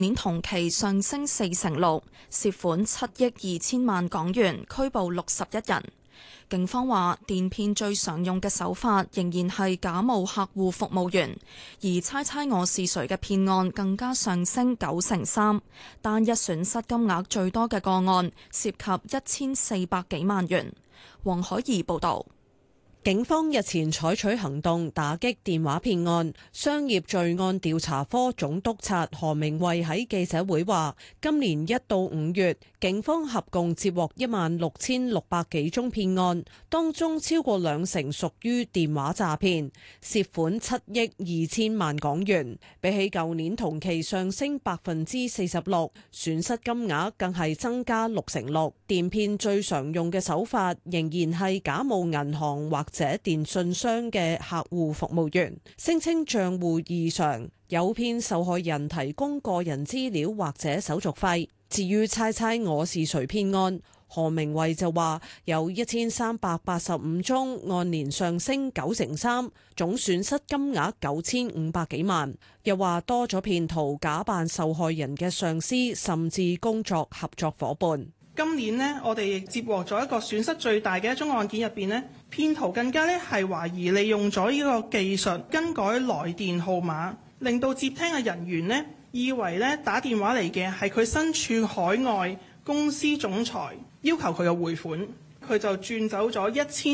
年同期上升46%，涉款7億2千萬港元，拘捕61人。警方話，電騙最常用嘅手法仍然係假冒客戶服務員，而猜猜我是誰嘅騙案更加上升93%，單一損失金額最多嘅個案涉及1400幾萬元。黃海怡報導。 警方日前採取行動打擊電話騙案，商業罪案調查科總督察何明慧喺記者會話，今年1到5月，警方合共接獲16600幾宗騙案，當中超過20%屬於電話詐騙，涉款7億2千萬港元，比起舊年同期上升46%，損失金額更係增加6%。電騙最常用嘅手法仍然係假冒銀行或者電信商嘅客戶服務員，聲稱賬戶異常，誘騙受害人提供個人資料或者手續費。至於猜猜我是誰騙案，何明慧就話有1385宗，按年上升93%，總損失金額9500幾萬。又話多咗騙徒假扮受害人嘅上司，甚至工作合作夥伴。 今年呢，我哋亦接獲咗一個損失最大嘅一宗案件入邊呢，騙徒更加係懷疑利用咗呢個技術更改來電號碼，令到接聽嘅人員呢以為打電話嚟嘅係佢身處海外公司總裁，要求佢嘅匯款，佢就轉走咗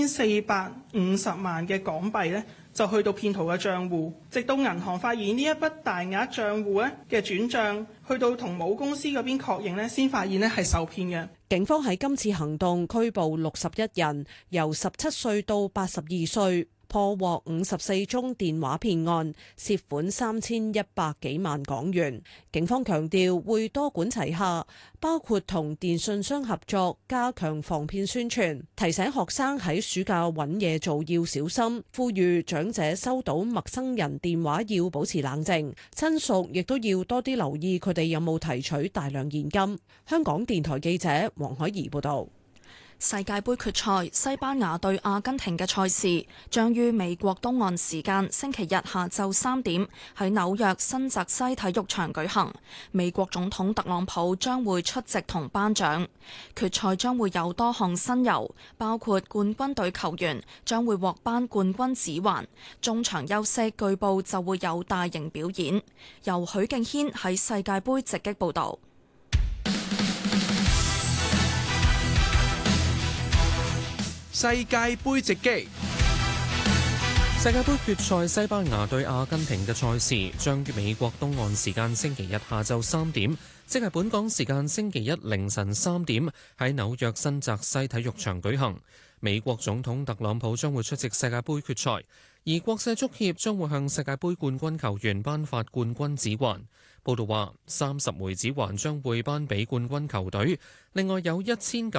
1450萬嘅港幣呢，就去到騙徒嘅帳戶，直到銀行發現呢一筆大額帳戶呢嘅轉帳，去到同母公司嗰邊確認呢，先發現呢係受騙嘅。 警方喺今次行動拘捕61人，由17歲到82歲，破獲54宗電話騙案，涉款3100幾萬港元。警方強調會多管齊下，包括同電信商合作，加強防騙宣傳，提醒學生喺暑假揾嘢做要小心，呼籲長者收到陌生人電話要保持冷靜，親屬亦都要多啲留意佢哋有冇提取大量現金。香港電台記者黃海怡報道。 世界盃決賽，西班牙對阿根廷嘅賽事將於美國東岸時間星期日下晝3點喺紐約新澤西體育場舉行。美國總統特朗普將會出席同頒獎。決賽將會有多項新猷，包括冠軍隊球員將會獲頒冠軍指環，中場休息據報就會有大型表演。由許敬軒喺世界盃直擊報導。 世界盃直擊。世界盃決賽，西班牙對阿根廷嘅賽事將於美國東岸時間星期日下晝3點，即係本港時間星期一凌晨3點，喺紐約新澤西體育場舉行。美國總統特朗普將會出席世界盃決賽，而國際足協將會向世界盃冠軍球員頒發冠軍指環。報道話，30枚指環將會頒俾冠軍球隊，另外有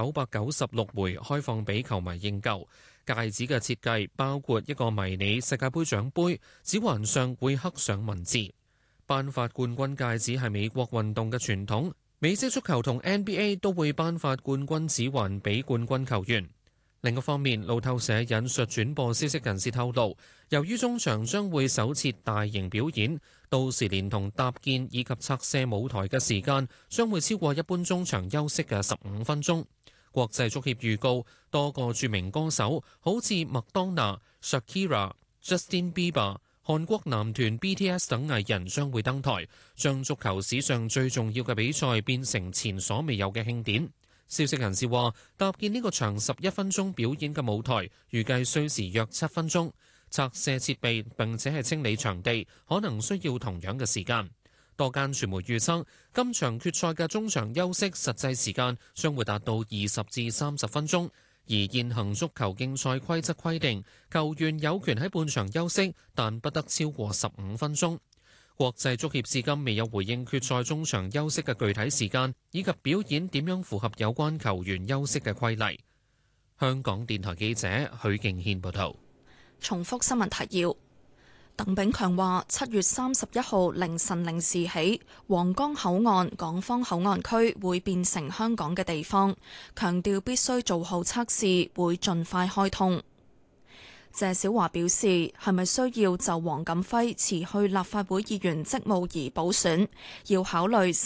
1996枚開放俾球迷認購。戒指嘅設計包括一個迷你世界盃獎盃，指環上會刻上文字。頒發冠軍戒指係美國運動嘅傳統，美式足球同 NBA 都會頒發冠軍指環俾冠軍球員。另一方面，路透社引述轉播消息人士透露，由於中場將會首設大型表演，到時連同搭建以及拆卸舞台嘅時間將會超過一般中場休息嘅15分鐘。國際足協預告，多個著名歌手好似麥當娜、Shakira、Justin Bieber、韓國男團 BTS 等藝人將會登台，將足球史上最重要嘅比賽變成前所未有嘅慶典。消息人士話，搭建呢個長11分鐘表演嘅舞台，預計需時約7分鐘。拆卸設備並且係清理場地，可能需要同樣嘅時間。多間傳媒預測，今場決賽嘅中場休息實際時間將會達到20至30分鐘。而現行足球競賽規則規定，球員有權喺半場休息，但不得超過15分鐘。國際足協至今未有回應決賽中場休息嘅具體時間，以及表演點樣符合有關球員休息嘅規例。香港電台記者許敬軒報道。 重複新聞提要。鄧炳強話：7月31號凌晨0時起，皇崗口岸港方口岸區會變成香港嘅地方，強調必須做好測試，會盡快開通。 謝小華表示，係咪需要就黃錦輝辭去立法會議員職務而補選，要考慮